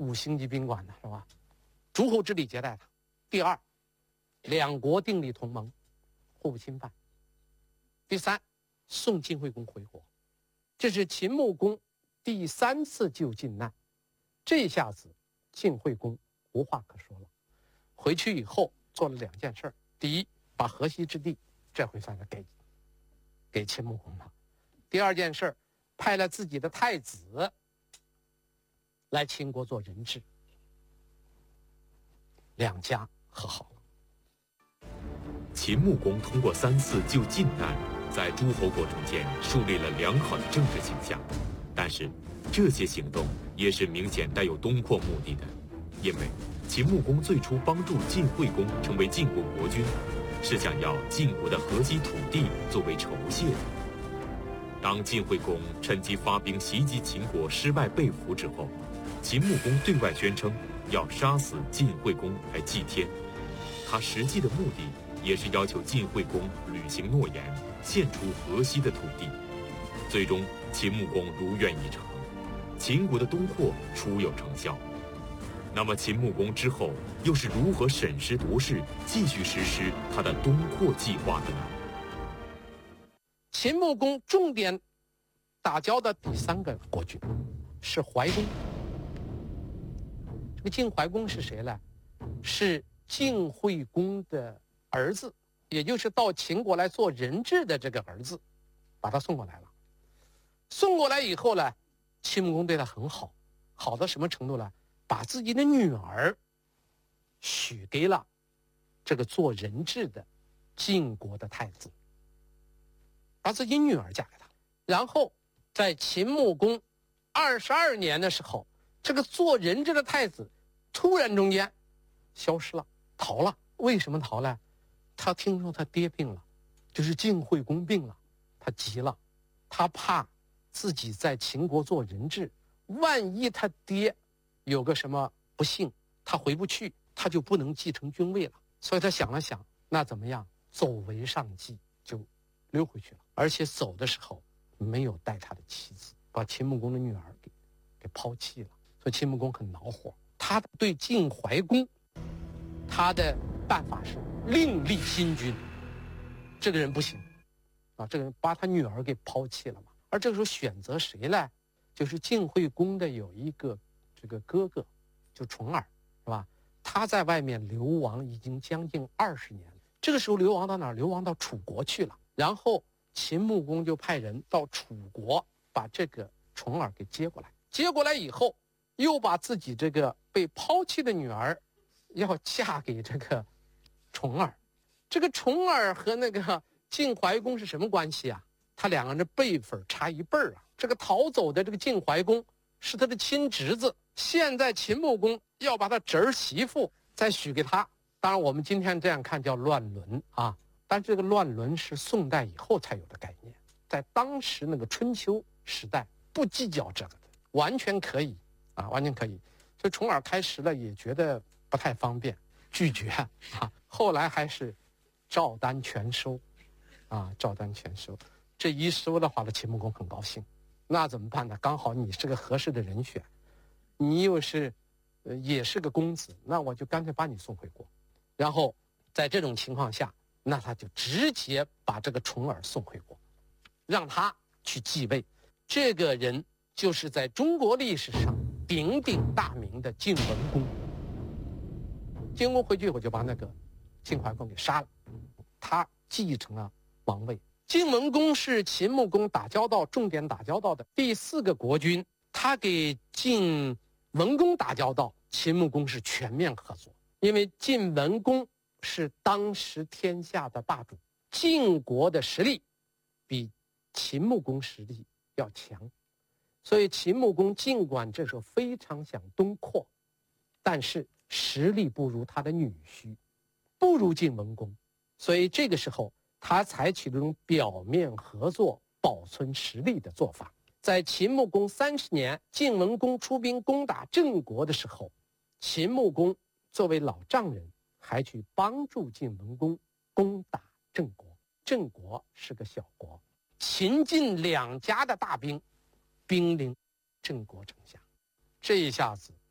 5星级宾馆呢，是吧？诸侯之礼接待他。第二，两国订立同盟，互不侵犯。第三，送晋惠公回国。这是秦穆公第3次救晋难。这下子晋惠公无话可说了。回去以后做了2件事。第一，把河西之地这回算是给秦穆公了。第二件事，派了自己的太子来秦国做人质，两家和好了。 秦穆公通过3次救晋难，在诸侯国中间树立了良好的政治形象。但是，这些行动也是明显带有东扩目的的，因为秦穆公最初帮助晋惠公成为晋国国君，是想要晋国的河西土地作为酬谢的。当晋惠公趁机发兵袭击秦国失败被俘之后，秦穆公对外宣称要杀死晋惠公来祭天。他实际的目的也是要求晋惠公履行诺言，献出河西的土地。最终，秦穆公如愿以偿，秦国的东扩初有成效。那么秦穆公之后又是如何审时度势，继续实施他的东扩计划的呢？ 秦穆公重点打交道第3个国君是怀公。这个晋怀公是谁呢？是晋惠公的儿子，也就是到秦国来做人质的这个儿子，把他送过来了。送过来以后呢，秦穆公对他很好，好到什么程度呢？把自己的女儿许给了这个做人质的晋国的太子，把自己女儿嫁给他。然后在秦穆公22年的时候，这个做人质的太子突然中间消失了，逃了。为什么逃呢？他听说他爹病了，就是晋惠公病了，他急了，他怕自己在秦国做人质，万一他爹有个什么不幸，他回不去，他就不能继承君位了。所以他想了想，那怎么样？走为上计，就溜回去了。而且走的时候没有带他的妻子，把秦穆公的女儿给抛弃了。所以秦穆公很恼火，他对晋怀公，他的办法是另立新君。这个人不行啊，这个人把他女儿给抛弃了嘛。而这个时候选择谁呢？就是晋惠公的有一个这个哥哥，就重耳，是吧？他在外面流亡已经将近20年了。这个时候流亡到哪儿？流亡到楚国去了。然后秦穆公就派人到楚国把这个重耳给接过来。接过来以后，又把自己这个被抛弃的女儿要嫁给这个重耳。这个重耳和那个晋怀公是什么关系啊？他两个人的辈分差一辈儿啊。这个逃走的这个晋怀公是他的亲侄子，现在秦穆公要把他侄儿媳妇再许给他。当然我们今天这样看叫乱伦啊，但这个乱伦是宋代以后才有的概念，在当时那个春秋时代不计较这个的，完全可以啊，完全可以。所以重耳开始了也觉得不太方便，拒绝啊。后来还是照单全收啊，照单全收。这一收的话呢，秦穆公很高兴。那怎么办呢？刚好你是个合适的人选，你又是也是个公子，那我就干脆把你送回国。然后在这种情况下，那他就直接把这个重耳送回国，让他去继位。这个人就是在中国历史上鼎鼎大名的晋文公。晋文公回去以后就把那个晋怀公给杀了，他继承了王位。晋文公是秦穆公打交道重点打交道的第4个国君，他给晋文公打交道，秦穆公是全面合作。因为晋文公是当时天下的霸主，晋国的实力比秦穆公实力要强，所以秦穆公尽管这时候非常想东扩，但是实力不如他的女婿，不如晋文公，所以这个时候他采取这种表面合作、保存实力的做法。在秦穆公30年，晋文公出兵攻打郑国的时候，秦穆公作为老丈人，还去帮助晋文公攻打郑国。郑国是个小国，秦晋2家的大兵兵临郑国城下，这一下子